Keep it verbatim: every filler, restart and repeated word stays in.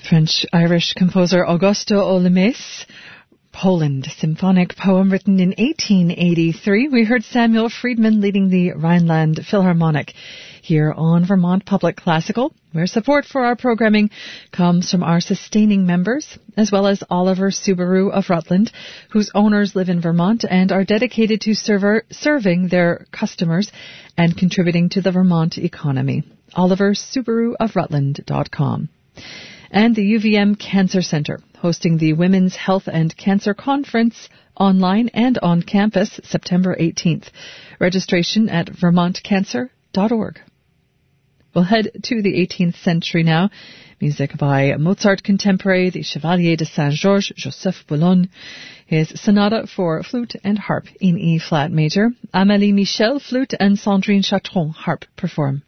French-Irish composer Augusto Olymès, Poland, symphonic poem written in eighteen eighty-three. We heard Samuel Friedman leading the Rhineland Philharmonic here on Vermont Public Classical, where support for our programming comes from our sustaining members, as well as Oliver Subaru of Rutland, whose owners live in Vermont and are dedicated to server, serving their customers and contributing to the Vermont economy. Oliver Subaru of Rutland dot com. And the U V M Cancer Center, hosting the Women's Health and Cancer Conference online and on campus September eighteenth. Registration at vermont cancer dot org. We'll head to the eighteenth century now. Music by Mozart contemporary, the Chevalier de Saint-Georges, Joseph Boulogne. His sonata for flute and harp in E-flat major. Amélie Michel, flute, and Sandrine Chatron, harp perform.